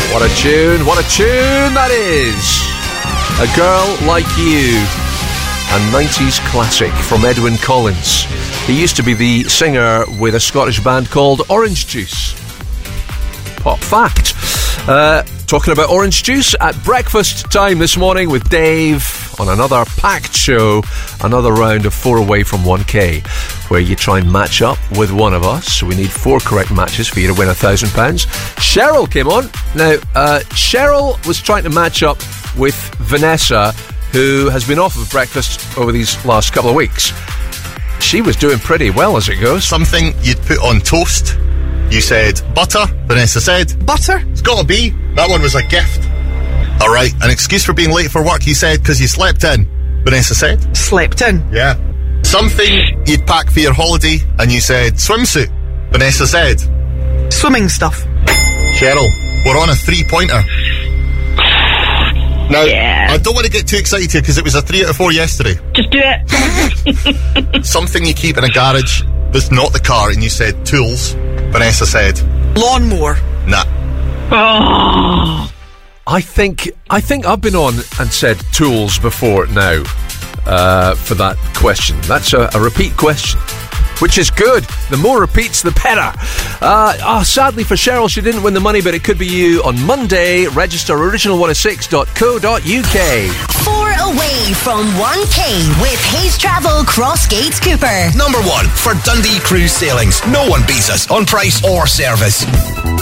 What a tune that is. A Girl Like You, a 90s classic from Edwyn Collins. He used to be the singer with a Scottish band called Orange Juice. Pop fact. Talking about orange juice at breakfast time this morning with Dave on another packed show, another round of 4 away from 1K, where you try and match up with one of us. So we need 4 correct matches for you to win £1,000. Cheryl came on. Now, Cheryl was trying to match up with Vanessa, who has been off of breakfast over these last couple of weeks. She was doing pretty well as it goes. Something you'd put on toast. You said butter. Vanessa said butter. It's got to be. That one was a gift. All right. An excuse for being late for work, he said, because you slept in. Vanessa said slept in. Yeah. Something you'd pack for your holiday, and you said swimsuit. Vanessa said swimming stuff. Cheryl, we're on a 3-pointer. Now, I don't want to get too excited because it was a 3 out of 4 yesterday. Just do it. Something you keep in a garage that's not the car, and you said tools. Vanessa said lawnmower. Nah. Oh. I think I've been on and said tools before now for that question. That's a repeat question, which is good. The more repeats, the better. Sadly for Cheryl, she didn't win the money, but it could be you on Monday. Register original106.co.uk. 4 away from 1K with Hayes Travel Cross Gates Cooper. Number 1 for Dundee Cruise Sailings. No one beats us on price or service.